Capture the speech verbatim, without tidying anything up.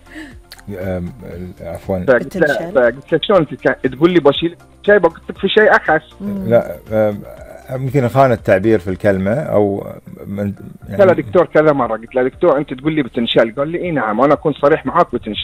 آم، عفوا. فقلت لها بتنشل. فقلت لها شلون انت تقول لي بشيل شيء، قلت لك في شيء اخس. لا آم، يمكن خان التعبير في الكلمة أو من قلت له دكتور كذا مره، قلت له دكتور انت تقول لي بتنشل، قال لي اي نعم، وانا اكون صريح معاك بتنشل.